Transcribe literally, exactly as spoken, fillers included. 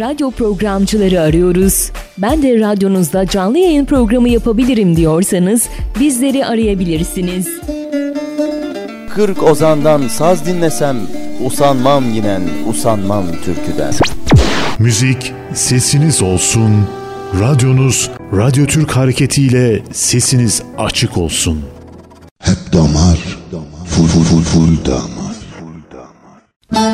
Radyo programcıları arıyoruz. Ben de radyonuzda canlı yayın programı yapabilirim diyorsanız bizleri arayabilirsiniz. Kırk ozandan saz dinlesem usanmam yinen usanmam türküden. Müzik sesiniz olsun. Radyonuz Radyo Türk hareketiyle sesiniz açık olsun. Hep damar, full full full full damar.